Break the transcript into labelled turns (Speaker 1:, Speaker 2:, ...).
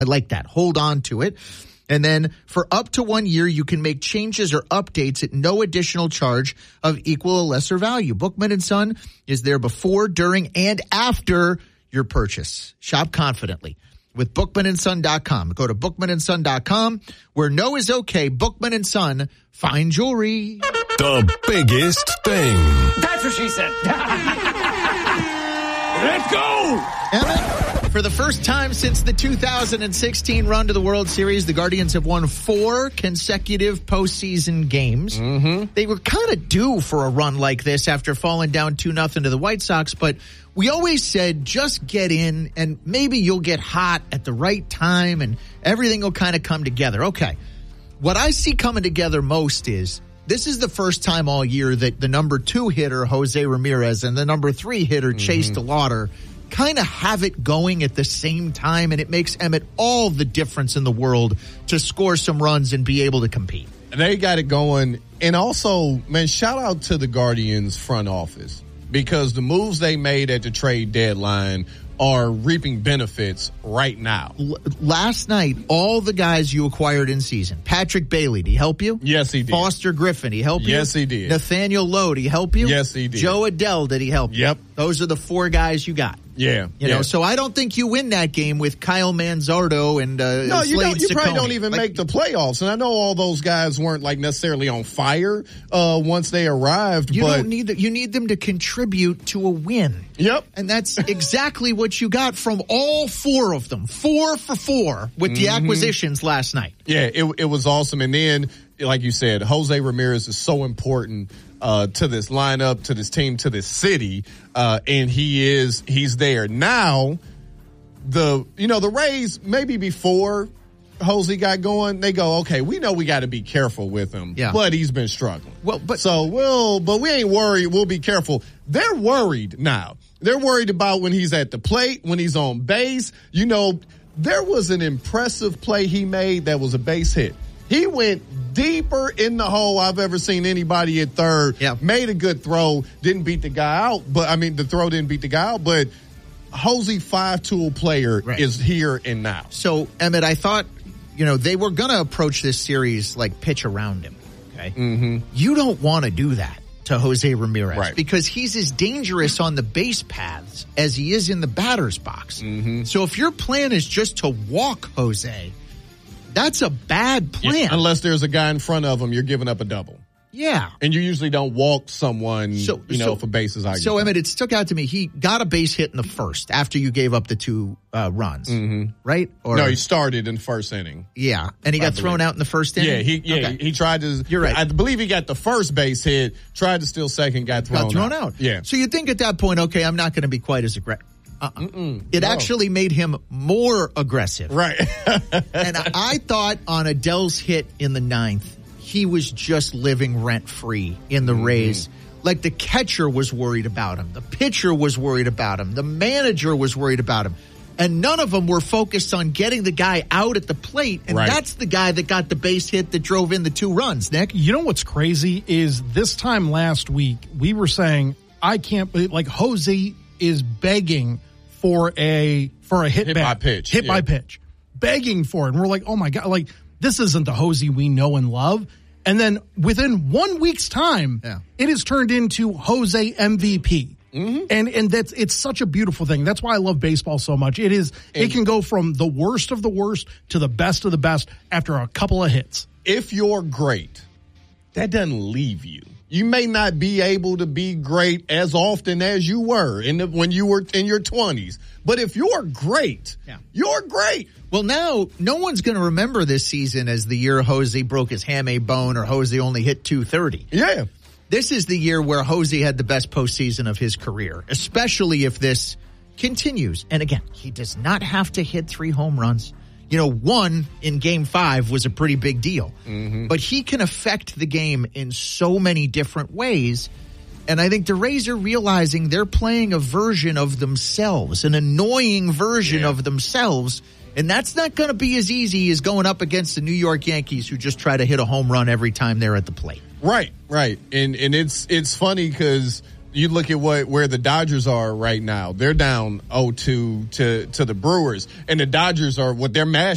Speaker 1: I like that. Hold on to it. And then for up to 1 year, you can make changes or updates at no additional charge of equal or lesser value. Bookman & Son is there before, during, and after your purchase. Shop confidently with BookmanandSon.com. Go to BookmanandSon.com, where no is okay. Bookman & Son, fine jewelry.
Speaker 2: The biggest thing.
Speaker 3: That's what she said. Let's go!
Speaker 1: Emmett, for the first time since the 2016 run to the World Series, the Guardians have won 4 consecutive postseason games. Mm-hmm. They were kind of due for a run like this after falling down 2-0 to the White Sox, but we always said just get in and maybe you'll get hot at the right time and everything will kind of come together. Okay. What I see coming together most is this is the first time all year that the number 2 hitter, Jose Ramirez, and the number 3 hitter, Chase DeLauder, kind of have it going at the same time, and it makes Emmett all the difference in the world to score some runs and be able to compete.
Speaker 4: They got it going. And also, man, shout out to the Guardians front office, because the moves they made at the trade deadline are reaping benefits right now.
Speaker 1: Last night, all the guys you acquired in season. Patrick Bailey, did he help you?
Speaker 4: Yes, he did.
Speaker 1: Foster Griffin, did he help you?
Speaker 4: Yes, he did.
Speaker 1: Nathaniel Lowe, did he help you?
Speaker 4: Yes, he did.
Speaker 1: Joe Adell, did he help you?
Speaker 4: Yep.
Speaker 1: Those are the 4 guys you got.
Speaker 4: Yeah.
Speaker 1: You know, so I don't think you win that game with Kyle Manzardo and
Speaker 4: no, you
Speaker 1: Slade
Speaker 4: don't. You probably
Speaker 1: Ciccone.
Speaker 4: don't even make the playoffs. And I know all those guys weren't like necessarily on fire once they arrived.
Speaker 1: You
Speaker 4: but
Speaker 1: don't need you need them to contribute to a win.
Speaker 4: Yep.
Speaker 1: And that's exactly what you got from all 4 of them. 4 for 4 with the acquisitions last night.
Speaker 4: Yeah, it was awesome. And then, like you said, Jose Ramirez is so important to this lineup, to this team, to this city, and he's there now. The Rays, maybe before Jose got going, they go, okay, we know we got to be careful with him, but he's been struggling. But we ain't worried. We'll be careful. They're worried now. They're worried about when he's at the plate, when he's on base. You know, there was an impressive play he made that was a base hit. He went deeper in the hole I've ever seen anybody at third. Yeah. Made a good throw. Didn't beat the guy out. The throw didn't beat the guy out. But Jose, 5-tool player, is here and now.
Speaker 1: So, Emmett, I thought, they were going to approach this series like pitch around him. Okay. Mm-hmm. You don't want to do that to Jose Ramirez because he's as dangerous on the base paths as he is in the batter's box. Mm-hmm. So if your plan is just to walk Jose, that's a bad plan.
Speaker 4: Yeah, unless there's a guy in front of him, you're giving up a double.
Speaker 1: Yeah.
Speaker 4: And you usually don't walk someone, for bases.
Speaker 1: So, Emmett, it stuck out to me. He got a base hit in the first after you gave up the 2 runs, right?
Speaker 4: No, he started in the first inning.
Speaker 1: Yeah. And he got thrown out in the first inning?
Speaker 4: He tried to.
Speaker 1: You're right.
Speaker 4: I believe he got the first base hit, tried to steal second, got thrown out. Yeah.
Speaker 1: So you think at that point, okay, I'm not going to be quite as aggressive. It actually made him more aggressive.
Speaker 4: Right.
Speaker 1: And I thought on Adell's hit in the 9th, he was just living rent-free in the Rays. Like the catcher was worried about him. The pitcher was worried about him. The manager was worried about him. And none of them were focused on getting the guy out at the plate. And that's the guy that got the base hit that drove in the 2 runs, Nick.
Speaker 5: You know what's crazy is this time last week, we were saying, I can't believe, like, Jose is begging for a hit
Speaker 4: by pitch.
Speaker 5: By pitch. Begging for it. And we're like, oh my God, like, this isn't the Jose we know and love. And then within 1 week's time, it has turned into Jose MVP. Mm-hmm. And it's such a beautiful thing. That's why I love baseball so much. It can go from the worst of the worst to the best of the best after a couple of hits.
Speaker 4: If you're great, that doesn't leave you. You may not be able to be great as often as you were when you were in your 20s. But if you're great, you're great.
Speaker 1: Well, now no one's going to remember this season as the year Jose broke his hamate bone or Jose only hit 230.
Speaker 4: Yeah.
Speaker 1: This is the year where Jose had the best postseason of his career, especially if this continues. And again, he does not have to hit 3 home runs. 1 in Game 5 was a pretty big deal. Mm-hmm. But he can affect the game in so many different ways. And I think the Rays are realizing they're playing a version of themselves, an annoying version of themselves. And that's not going to be as easy as going up against the New York Yankees who just try to hit a home run every time they're at the plate.
Speaker 4: Right. And it's funny because you look at where the Dodgers are right now. They're down 0-2 to the Brewers, and the Dodgers are what they're mashed